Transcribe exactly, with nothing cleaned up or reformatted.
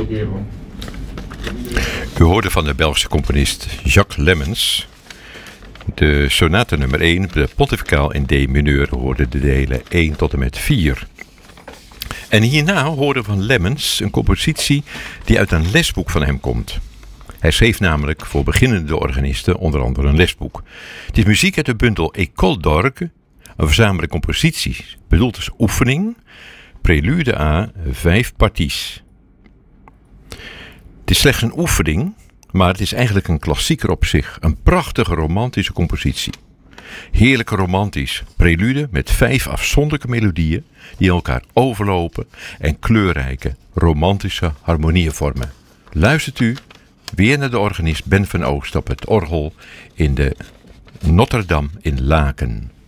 U hoorde van de Belgische componist Jacques Lemmens de sonate nummer één, de Pontificaal in D mineur, hoorde de delen één tot en met vier. En hierna hoorden we van Lemmens een compositie die uit een lesboek van hem komt. Hij schreef namelijk voor beginnende organisten onder andere een lesboek. Het is muziek uit de bundel École d'Orgue, een verzameling composities, bedoeld als oefening, prelude à vijf parties. Het is slechts een oefening, maar het is eigenlijk een klassieker op zich. Een prachtige romantische compositie. Heerlijke romantisch prelude met vijf afzonderlijke melodieën die elkaar overlopen en kleurrijke romantische harmonieën vormen. Luistert u weer naar de organist Ben van Oost op het orgel in de Notre-Dame in Laken.